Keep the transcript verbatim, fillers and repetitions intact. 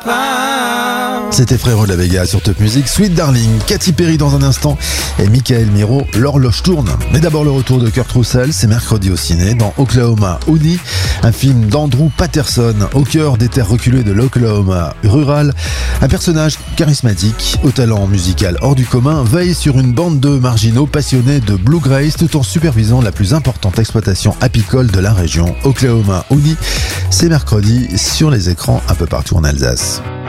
papa. C'était Frérot de la Vega sur Top Music, Sweet Darling, Katy Perry dans un instant et Michael Miro, l'horloge tourne. Mais d'abord le retour de Kurt Russell, c'est mercredi au ciné dans Oklahoma Hoonie, un film d'Andrew Patterson au cœur des terres reculées de l'Oklahoma rural. Un personnage charismatique, au talent musical hors du commun, veille sur une bande de marginaux passionnés de bluegrass tout en supervisant la plus importante exploitation apicole de la région. Oklahoma Hoonie, c'est mercredi sur les écrans un peu partout en Alsace.